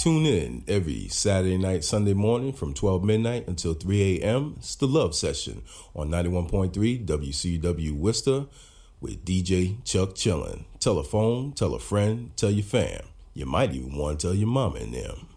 Tune in every Saturday night, Sunday morning from 12 midnight until 3 a.m. It's the Love Session on 91.3 WCW Worcester with DJ Chuck Chillin. Tell a phone, tell a friend, tell your fam. You might even want to tell your mama and them.